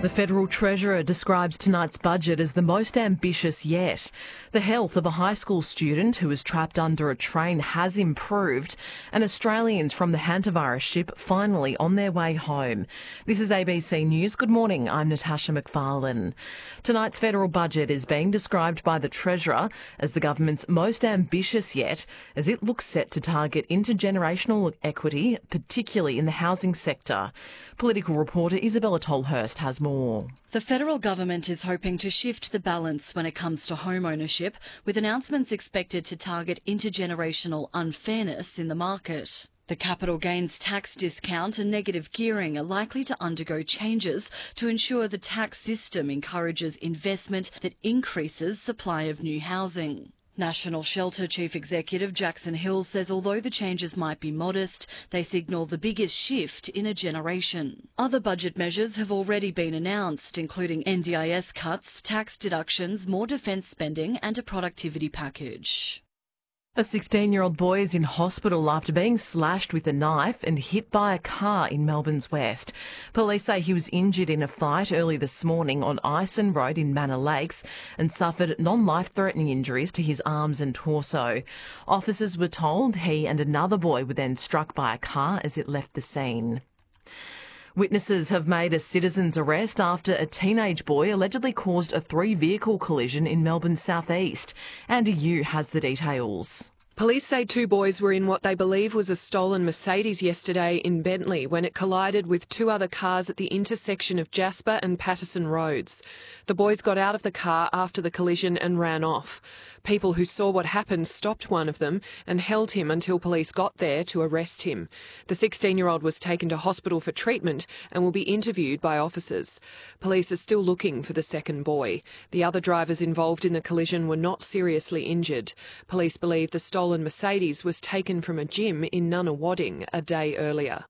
The Federal Treasurer describes tonight's budget as the most ambitious yet. The health of a high school student who was trapped under a train has improved, and Australians from the hantavirus ship finally on their way home. This is ABC News. Good morning, I'm Natasha McFarlane. Tonight's federal budget is being described by the Treasurer as the government's most ambitious yet, as it looks set to target intergenerational equity, particularly in the housing sector. Political reporter Isabella Tolhurst has more. The federal government is hoping to shift the balance when it comes to home ownership, with announcements expected to target intergenerational unfairness in the market. The capital gains tax discount and negative gearing are likely to undergo changes to ensure the tax system encourages investment that increases supply of new housing. National Shelter Chief Executive Jackson Hill says although the changes might be modest, they signal the biggest shift in a generation. Other budget measures have already been announced, including NDIS cuts, tax deductions, more defence spending and a productivity package. A 16-year-old boy is in hospital after being slashed with a knife and hit by a car in Melbourne's west. Police say he was injured in a fight early this morning on Ison Road in Manor Lakes and suffered non-life-threatening injuries to his arms and torso. Officers were told he and another boy were then struck by a car as it left the scene. Witnesses have made a citizen's arrest after a teenage boy allegedly caused a three-vehicle collision in Melbourne's southeast. Andy Yu has the details. Police say two boys were in what they believe was a stolen Mercedes yesterday in Bentley when it collided with two other cars at the intersection of Jasper and Patterson Roads. The boys got out of the car after the collision and ran off. People who saw what happened stopped one of them and held him until police got there to arrest him. The 16-year-old was taken to hospital for treatment and will be interviewed by officers. Police are still looking for the second boy. The other drivers involved in the collision were not seriously injured. Police believe the stolen Mercedes was taken from a gym in Nunawading a day earlier.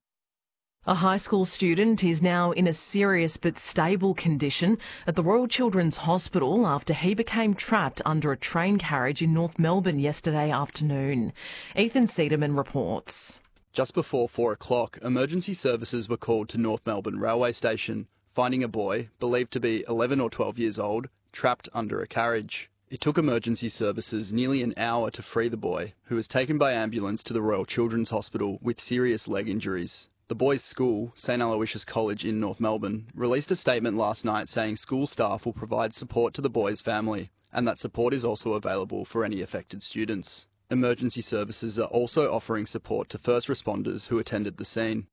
A high school student is now in a serious but stable condition at the Royal Children's Hospital after he became trapped under a train carriage in North Melbourne yesterday afternoon. Ethan Cederman reports. Just before 4 o'clock, emergency services were called to North Melbourne railway station, finding a boy, believed to be 11 or 12 years old, trapped under a carriage. It took emergency services nearly an hour to free the boy, who was taken by ambulance to the Royal Children's Hospital with serious leg injuries. The boys' school, St Aloysius College in North Melbourne, released a statement last night saying school staff will provide support to the boy's family, and that support is also available for any affected students. Emergency services are also offering support to first responders who attended the scene.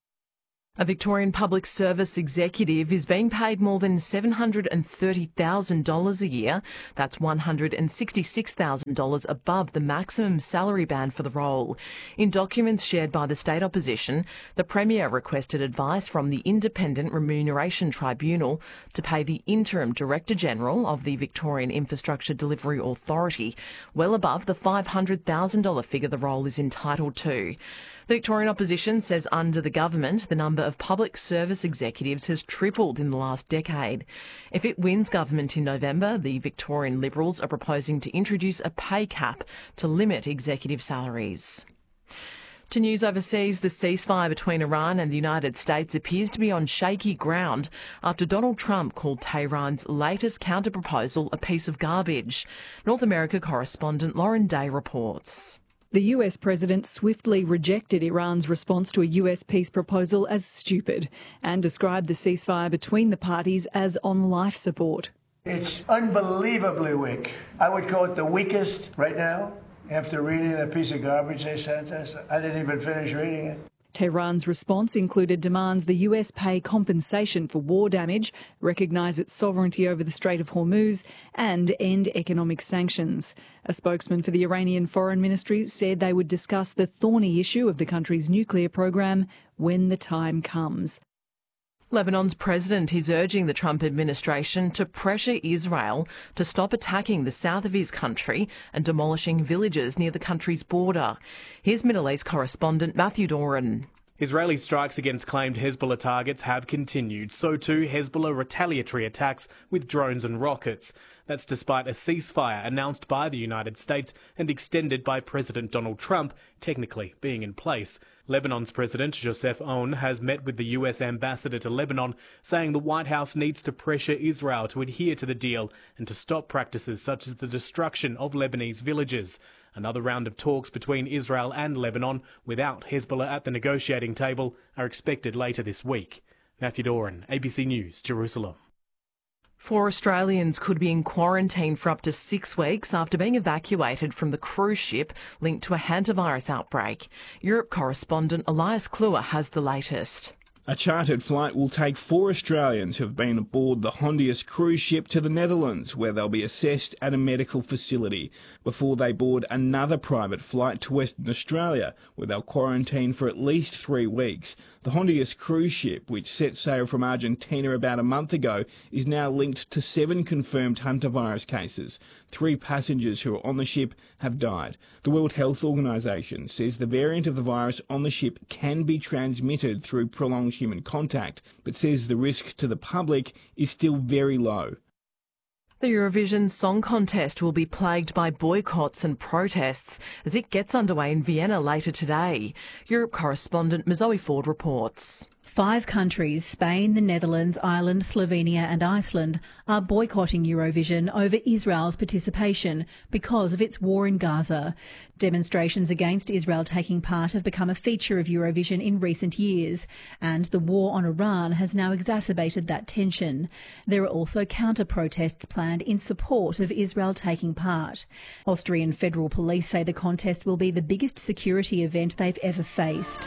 A Victorian Public Service executive is being paid more than $730,000 a year. That's $166,000 above the maximum salary band for the role. In documents shared by the state opposition, the Premier requested advice from the Independent Remuneration Tribunal to pay the interim Director-General of the Victorian Infrastructure Delivery Authority well above the $500,000 figure the role is entitled to. The Victorian opposition says under the government, the number of public service executives has tripled in the last decade. If it wins government in November, the Victorian Liberals are proposing to introduce a pay cap to limit executive salaries. To news overseas, the ceasefire between Iran and the United States appears to be on shaky ground after Donald Trump called Tehran's latest counter-proposal a piece of garbage. North America correspondent Lauren Day reports. The US president swiftly rejected Iran's response to a US peace proposal as stupid and described the ceasefire between the parties as on life support. It's unbelievably weak. I would call it the weakest right now after reading the piece of garbage they sent us. I didn't even finish reading it. Tehran's response included demands the US pay compensation for war damage, recognise its sovereignty over the Strait of Hormuz and end economic sanctions. A spokesman for the Iranian Foreign Ministry said they would discuss the thorny issue of the country's nuclear program when the time comes. Lebanon's president is urging the Trump administration to pressure Israel to stop attacking the south of his country and demolishing villages near the country's border. Here's Middle East correspondent Matthew Doran. Israeli strikes against claimed Hezbollah targets have continued, so too Hezbollah retaliatory attacks with drones and rockets. That's despite a ceasefire announced by the United States and extended by President Donald Trump, technically being in place. Lebanon's President Joseph Aoun has met with the US ambassador to Lebanon, saying the White House needs to pressure Israel to adhere to the deal and to stop practices such as the destruction of Lebanese villages. Another round of talks between Israel and Lebanon, without Hezbollah at the negotiating table, are expected later this week. Matthew Doran, ABC News, Jerusalem. 4 Australians could be in quarantine for up to 6 weeks after being evacuated from the cruise ship linked to a hantavirus outbreak. Europe correspondent Elias Kluwer has the latest. A chartered flight will take 4 Australians who have been aboard the Hondius cruise ship to the Netherlands, where they'll be assessed at a medical facility before they board another private flight to Western Australia, where they'll quarantine for at least 3 weeks. The Hondius cruise ship, which set sail from Argentina about a month ago, is now linked to 7 confirmed hantavirus cases. 3 passengers who are on the ship have died. The World Health Organization says the variant of the virus on the ship can be transmitted through prolonged human contact, but says the risk to the public is still very low. The Eurovision Song Contest will be plagued by boycotts and protests as it gets underway in Vienna later today. Europe correspondent Mazoe Ford reports. 5 countries, Spain, the Netherlands, Ireland, Slovenia and Iceland, are boycotting Eurovision over Israel's participation because of its war in Gaza. Demonstrations against Israel taking part have become a feature of Eurovision in recent years, and the war on Iran has now exacerbated that tension. There are also counter-protests planned in support of Israel taking part. Austrian federal police say the contest will be the biggest security event they've ever faced.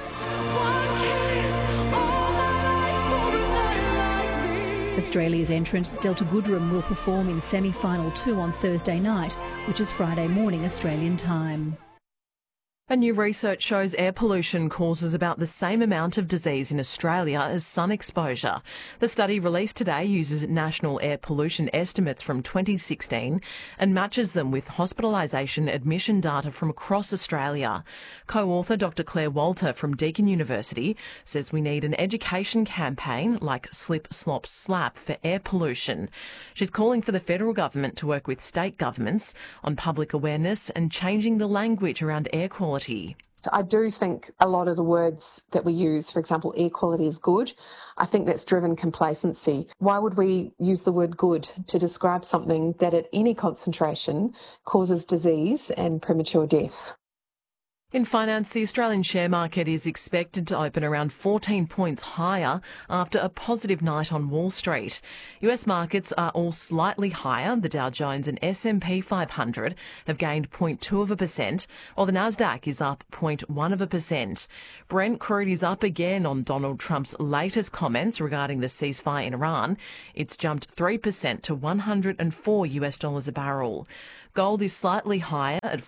Australia's entrant Delta Goodrem will perform in semi-final 2 on Thursday night, which is Friday morning Australian time. A new research shows air pollution causes about the same amount of disease in Australia as sun exposure. The study released today uses national air pollution estimates from 2016 and matches them with hospitalisation admission data from across Australia. Co-author Dr Claire Walter from Deakin University says we need an education campaign like Slip, Slop, Slap for air pollution. She's calling for the federal government to work with state governments on public awareness and changing the language around air quality. I do think a lot of the words that we use, for example, air quality is good. I think that's driven complacency. Why would we use the word good to describe something that at any concentration causes disease and premature death? In finance, the Australian share market is expected to open around 14 points higher after a positive night on Wall Street. US markets are all slightly higher. The Dow Jones and S&P 500 have gained 0.2%, while the Nasdaq is up 0.1%. Brent crude is up again on Donald Trump's latest comments regarding the ceasefire in Iran. It's jumped 3% to $104 a barrel. Gold is slightly higher at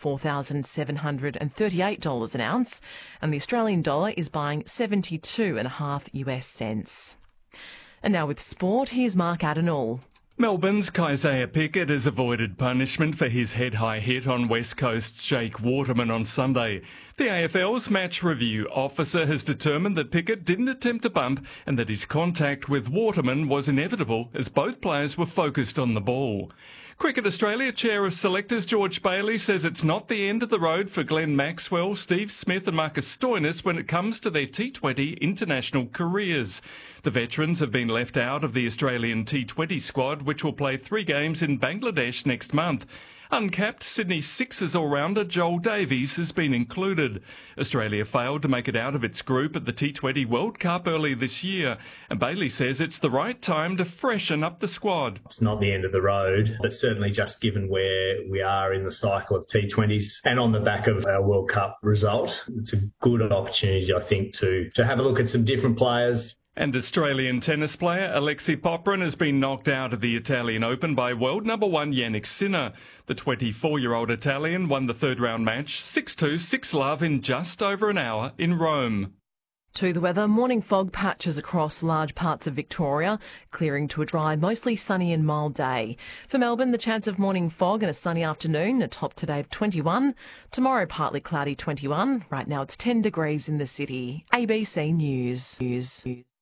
$4,738 an ounce, and the Australian dollar is buying 72.5 US cents. And now with sport, here's Mark Adenall. Melbourne's Isaiah Pickett has avoided punishment for his head-high hit on West Coast's Jake Waterman on Sunday. The AFL's match review officer has determined that Pickett didn't attempt a bump and that his contact with Waterman was inevitable as both players were focused on the ball. Cricket Australia Chair of Selectors George Bailey says it's not the end of the road for Glenn Maxwell, Steve Smith and Marcus Stoinis when it comes to their T20 international careers. The veterans have been left out of the Australian T20 squad, which will play 3 games in Bangladesh next month. Uncapped Sydney Sixers all-rounder Joel Davies has been included. Australia failed to make it out of its group at the T20 World Cup early this year, and Bailey says it's the right time to freshen up the squad. It's not the end of the road, but certainly just given where we are in the cycle of T20s and on the back of our World Cup result, it's a good opportunity, I think, to have a look at some different players. And Australian tennis player Alexei Popyrin has been knocked out of the Italian Open by world number 1 Jannik Sinner. The 24-year-old Italian won the third-round match 6-2, 6-love in just over an hour in Rome. To the weather, morning fog patches across large parts of Victoria, clearing to a dry, mostly sunny and mild day. For Melbourne, the chance of morning fog and a sunny afternoon, a top today of 21. Tomorrow, partly cloudy 21. Right now, it's 10 degrees in the city. ABC News.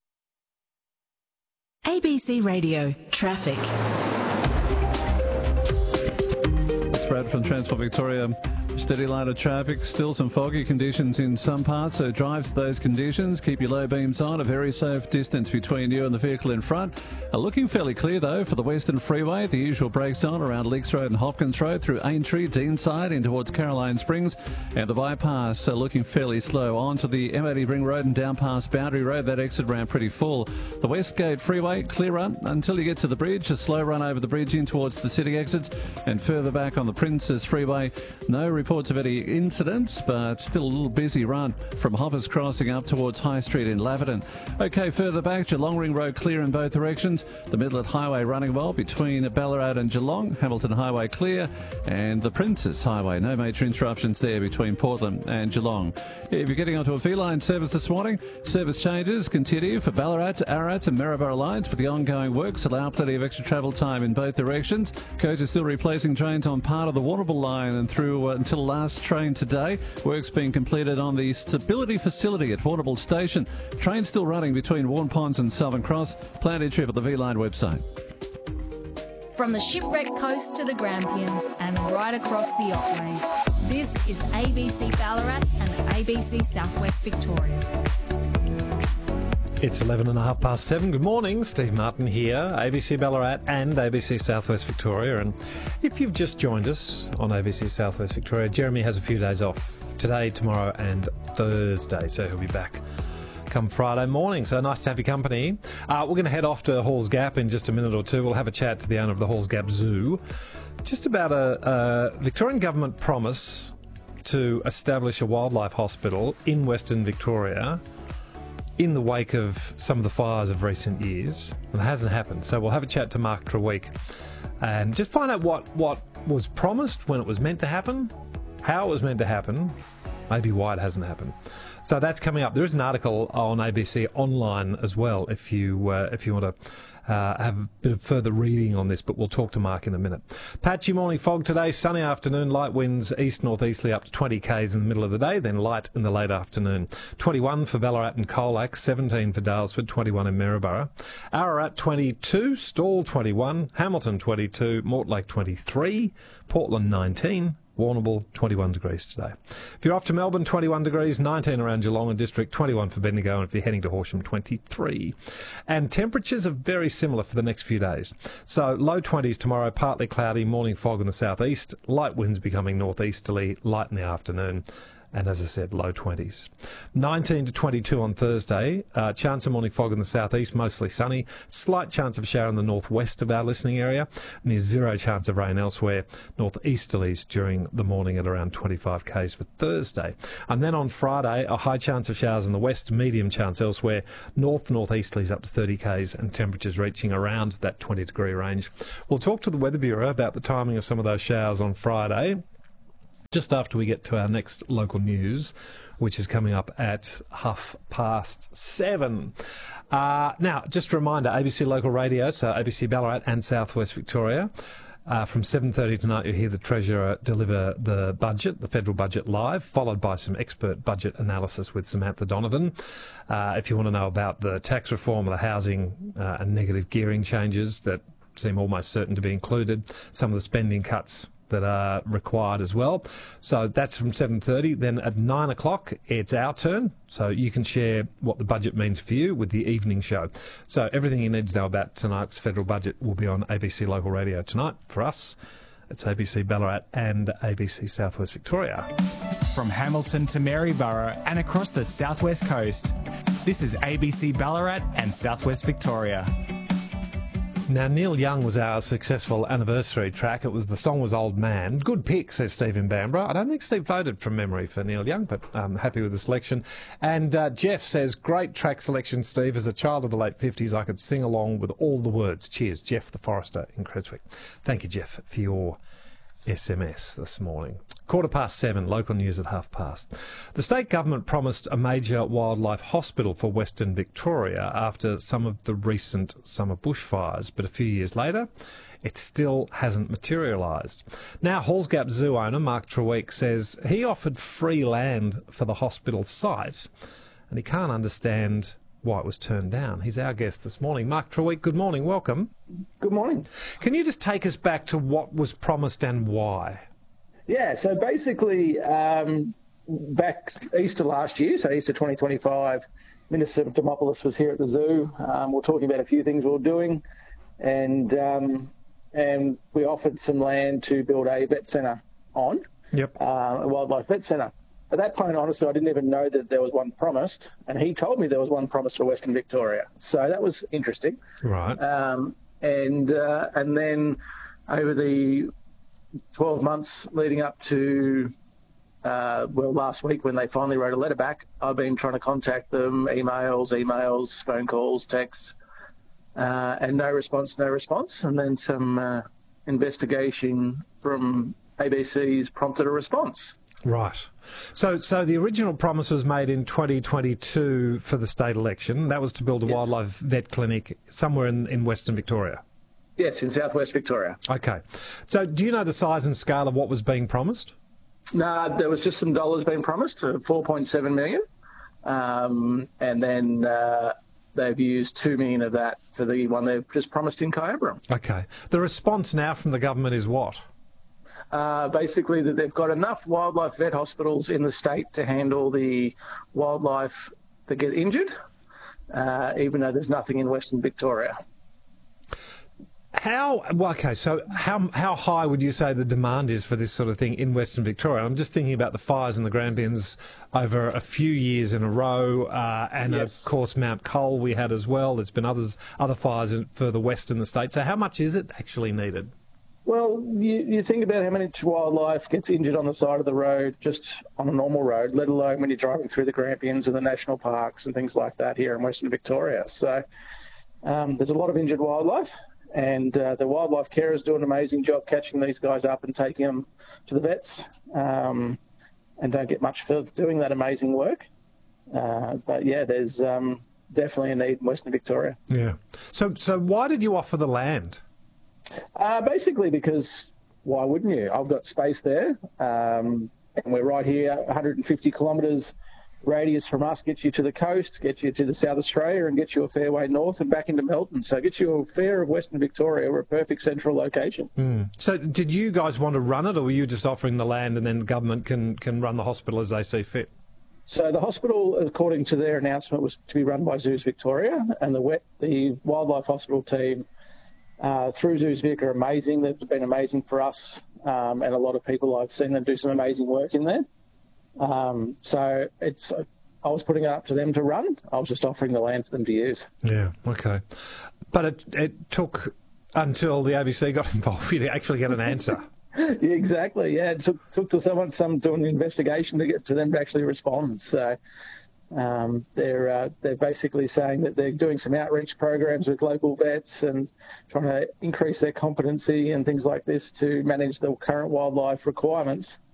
ABC Radio Traffic. Brad from Transport Victoria. Steady line of traffic, still some foggy conditions in some parts, so drive to those conditions. Keep your low beams on, a very safe distance between you and the vehicle in front. Looking fairly clear though for the Western Freeway. The usual breaks on around Leaks Road and Hopkins Road through Aintree, Deanside in towards Caroline Springs, and the bypass looking fairly slow on to the M80 Ring Road and down past Boundary Road. That exit ramp pretty full. The Westgate Freeway, clear run until you get to the bridge. A slow run over the bridge in towards the city exits, and further back on the Princess Freeway, no reports of any incidents, but still a little busy run from Hoppers Crossing up towards High Street in Laverton. Okay, further back, Geelong Ring Road clear in both directions. The Midland Highway running well between Ballarat and Geelong. Hamilton Highway clear, and the Princess Highway, no major interruptions there between Portland and Geelong. If you're getting onto a V-Line service this morning, service changes continue for Ballarat, Ararat and Maryborough lines, but the ongoing works allow plenty of extra travel time in both directions. Coach is still replacing trains on part of the Warrnambool line and through until last train today. Works being completed on the stability facility at Warrnambool Station. Train still running between Warn Ponds and Southern Cross. Plan your trip at the V-Line website. From the Shipwreck Coast to the Grampians and right across the Otways, this is ABC Ballarat and ABC Southwest Victoria. It's 7:11. Good morning, Steve Martin here, ABC Ballarat and ABC Southwest Victoria. And if you've just joined us on ABC Southwest Victoria, Jeremy has a few days off today, tomorrow and Thursday, so he'll be back come Friday morning. So nice to have your company. We're going to head off to Halls Gap in just a minute or two. We'll have a chat to the owner of the Halls Gap Zoo just about a Victorian government promise to establish a wildlife hospital in Western Victoria in the wake of some of the fires of recent years, and it hasn't happened. So we'll have a chat to Mark Treweek and just find out what was promised, when it was meant to happen, how it was meant to happen, maybe why it hasn't happened. So that's coming up. There is an article on ABC Online as well if you want to have a bit of further reading on this, but we'll talk to Mark in a minute. Patchy morning fog today, sunny afternoon, light winds east-northeasterly up to 20 k's in the middle of the day, then light in the late afternoon. 21 for Ballarat and Colac, 17 for Daylesford, 21 in Maryborough. Ararat 22, Stawell 21, Hamilton 22, Mortlake 23, Portland 19, Warrnambool 21 degrees today. If you're off to Melbourne, 21 degrees, 19 around Geelong and District, 21 for Bendigo, and if you're heading to Horsham, 23. And temperatures are very similar for the next few days. So low 20s tomorrow, partly cloudy, morning fog in the southeast, light winds becoming northeasterly, light in the afternoon. And as I said, low 20s. 19 to 22 on Thursday. Chance of morning fog in the southeast, mostly sunny. Slight chance of shower in the northwest of our listening area. Near zero chance of rain elsewhere. Northeasterlies during the morning at around 25 k's for Thursday. And then on Friday, a high chance of showers in the west, medium chance elsewhere. Northeasterlies up to 30 k's and temperatures reaching around that 20 degree range. We'll talk to the Weather Bureau about the timing of some of those showers on Friday, just after we get to our next local news, which is coming up at 7:30. Now, just a reminder, ABC Local Radio, so ABC Ballarat and Southwest Victoria. From 7:30 tonight, you'll hear the Treasurer deliver the budget, the federal budget live, followed by some expert budget analysis with Samantha Donovan. If you want to know about the tax reform, the housing and negative gearing changes that seem almost certain to be included, some of the spending cuts that are required as well. So that's from 7:30. Then at 9 o'clock, it's our turn. So you can share what the budget means for you with the evening show. So everything you need to know about tonight's federal budget will be on ABC Local Radio tonight. For us, it's ABC Ballarat and ABC Southwest Victoria. From Hamilton to Maryborough and across the southwest coast, this is ABC Ballarat and Southwest Victoria. Now, Neil Young was our successful anniversary track. The song was Old Man. Good pick, says Steve in Bamborough. I don't think Steve voted from memory for Neil Young, but I'm happy with the selection. And Jeff says, great track selection, Steve. As a child of the late 50s, I could sing along with all the words. Cheers, Jeff the Forester in Creswick. Thank you, Jeff, for your SMS this morning. 7:15, local news at 5:30. The state government promised a major wildlife hospital for Western Victoria after some of the recent summer bushfires, but a few years later, it still hasn't materialised. Now, Halls Gap Zoo owner Mark Treweek says he offered free land for the hospital site, and he can't understand why it was turned down. He's our guest this morning. Mark Treweek, good morning, welcome. Good morning. Can you just take us back to what was promised and why? Yeah, so basically, back Easter last year, so Easter 2025, Minister Demopoulos was here at the zoo. We're talking about a few things we were doing, and we offered some land to build a vet centre on, a wildlife vet centre. At that point, honestly, I didn't even know that there was one promised, and he told me there was one promised for Western Victoria. So that was interesting. Right. And then over the 12 months leading up to, last week when they finally wrote a letter back, I've been trying to contact them, emails, phone calls, texts, and no response. And then some investigation from ABC's prompted a response. Right. So the original promise was made in 2022 for the state election. That was to build a wildlife vet clinic somewhere in Western Victoria. Yes, in southwest Victoria. Okay. So do you know the size and scale of what was being promised? No, there was just some dollars being promised, $4.7 million. And then they've used $2 million of that for the one they've just promised in Kyabram. Okay. The response now from the government is what? Basically that they've got enough wildlife vet hospitals in the state to handle the wildlife that get injured, even though there's nothing in Western Victoria. How high would you say the demand is for this sort of thing in Western Victoria? I'm just thinking about the fires in the Grampians over a few years in a row, and of course Mount Cole we had as well. There's been other fires further west in the state. So how much is it actually needed? Well, you think about how many wildlife gets injured on the side of the road, just on a normal road, let alone when you're driving through the Grampians and the national parks and things like that here in Western Victoria. So there's a lot of injured wildlife. And the wildlife carers do an amazing job catching these guys up and taking them to the vets, and don't get much further doing that amazing work. But yeah, there's definitely a need in Western Victoria. Yeah. So why did you offer the land? Basically because why wouldn't you? I've got space there, and we're right here, 150 kilometres radius from us, gets you to the coast, gets you to the South Australia, and gets you a fair way north and back into Melton. So gets you a fair of Western Victoria. We're a perfect central location. So did you guys want to run it, or were you just offering the land and then the government can run the hospital as they see fit? So the hospital, according to their announcement, was to be run by Zoos Victoria, and the wildlife hospital team through Zoos Vic are amazing. They've been amazing for us, and a lot of people I've seen them do some amazing work in there. So I was putting it up to them to run. I was just offering the land for them to use. Yeah, okay. But it took until the ABC got involved for you to actually get an answer. Yeah, exactly. Yeah, it took till someone doing the investigation to get to them to actually respond. So they're basically saying that they're doing some outreach programs with local vets and trying to increase their competency and things like this to manage the current wildlife requirements.